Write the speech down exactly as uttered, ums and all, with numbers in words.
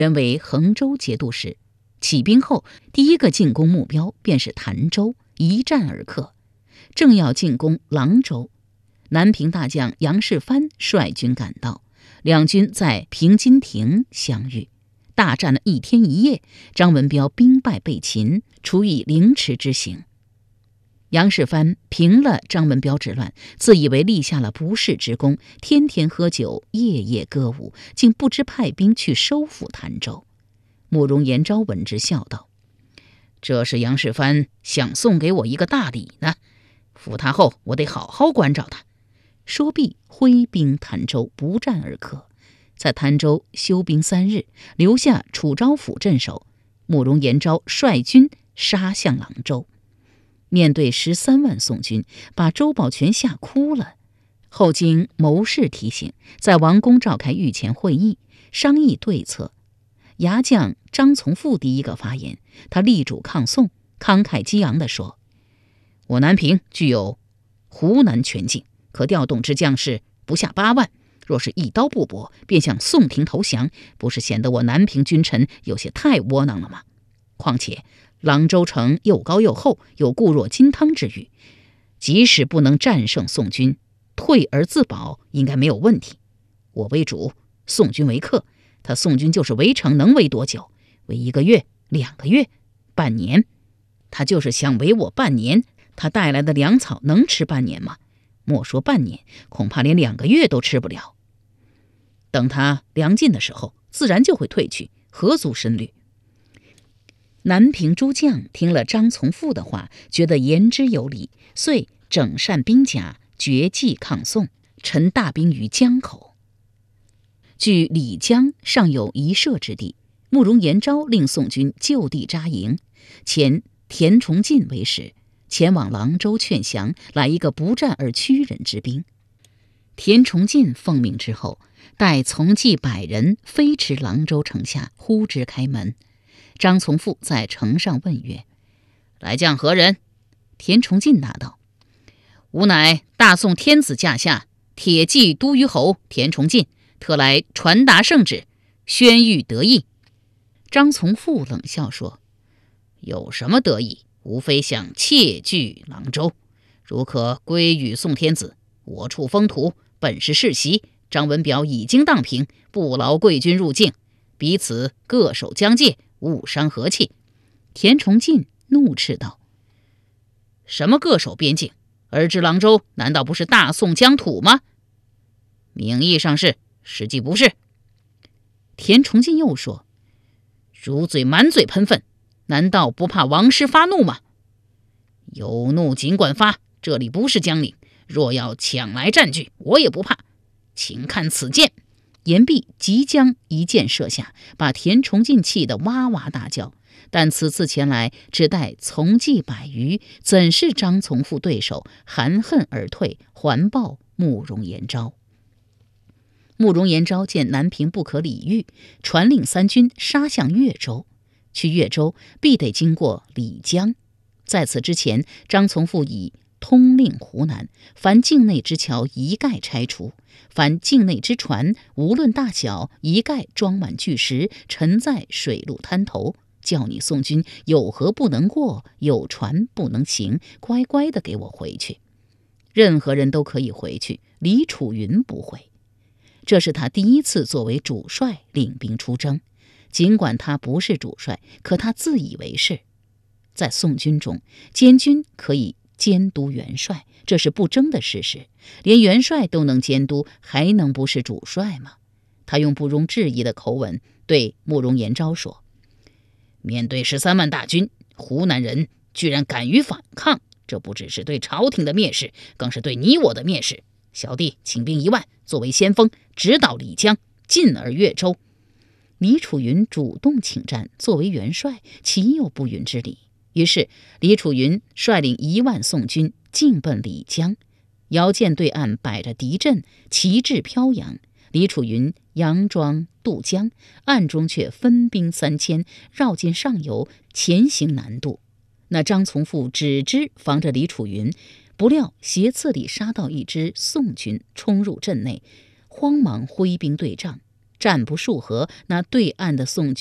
任为衡州节度使。起兵后，第一个进攻目标便是潭州，一战而克。正要进攻郎州，南平大将杨世蕃率军赶到，两军在平津亭相遇，大战了一天一夜。张文彪兵败被擒，处以凌迟之刑。杨世蕃平了张文彪之乱，自以为立下了不世之功，天天喝酒，夜夜歌舞，竟不知派兵去收复潭州。慕容延昭闻之笑道：“这是杨世蕃想送给我一个大礼呢，俘他后我得好好关照他。”说毕，挥兵潭州，不战而克。在潭州休兵三日，留下楚昭甫镇守。慕容延昭率军杀向郎州，面对十三万宋军，把周保全吓哭了。后经谋士提醒，在王宫召开御前会议，商议对策。牙将张从富第一个发言，他力主抗宋，慷慨激昂地说：“我南平具有湖南全境，可调动之将士不下八万，若是一刀不搏，便向宋廷投降，不是显得我南平君臣有些太窝囊了吗？况且郎州城又高又厚，有固若金汤之誉，即使不能战胜宋军，退而自保应该没有问题。我为主，宋军为客，他宋军就是围城，能围多久？围一个月、两个月、半年？他就是想围我半年，他带来的粮草能吃半年吗？莫说半年，恐怕连两个月都吃不了。等他粮尽的时候，自然就会退去，何足深虑？”南平诸将听了张从富的话，觉得言之有理，遂整善兵甲，决计抗宋，陈大兵于江口。距李江尚有一射之地，慕容延昭令宋军就地扎营，前田崇进为使，前往郎州劝降，来一个不战而屈人之兵。田崇进奉命之后，带从骑百人飞驰郎州城下，呼之开门。张从富在城上问曰：“来将何人？”田崇进答道：“吾乃大宋天子驾下铁骑都虞侯田崇进，特来传达圣旨，宣谕得意。”张从富冷笑说：“有什么得意？无非想窃据郎州，如可归与宋天子，我处封土，本是世袭，张文表已经荡平，不劳贵军入境，彼此各守疆界，勿伤和气。”田崇进怒斥道：“什么各守边境？而知郎州难道不是大宋疆土吗？名义上是，实际不是。”田崇进又说：“如嘴满嘴喷粪，难道不怕王师发怒吗？有怒尽管发，这里不是江岭，若要抢来占据，我也不怕。请看此剑。”言毕，即将一箭射下，把田崇进气得哇哇大叫。但此次前来只带从骑百余，怎是张从富对手？含恨而退，还报慕容延昭。慕容延昭见南平不可理喻，传令三军杀向越州。去越州必得经过李江，在此之前，张从富以通令湖南，凡境内之桥一概拆除，凡境内之船无论大小，一概装满巨石，沉在水陆滩头，叫你宋军有河不能过，有船不能行，乖乖的给我回去。任何人都可以回去，李楚云不会。这是他第一次作为主帅领兵出征，尽管他不是主帅，可他自以为是。在宋军中，监军可以监督元帅，这是不争的事实，连元帅都能监督，还能不是主帅吗？他用不容置疑的口吻对慕容延昭说：“面对十三万大军，湖南人居然敢于反抗，这不只是对朝廷的蔑视，更是对你我的蔑视。小弟请兵一万，作为先锋，直捣李江，进而越州。”李楚云主动请战，作为元帅，岂有不允之理？于是李楚云率领一万宋军进奔李江。遥见对岸摆着敌阵，旗帜飘扬，李楚云佯装渡江，暗中却分兵三千，绕进上游，前行难渡。那张从富只知防着李楚云，不料斜刺里杀到一支宋军，冲入阵内，慌忙挥兵对仗。 战不数合，那对岸的宋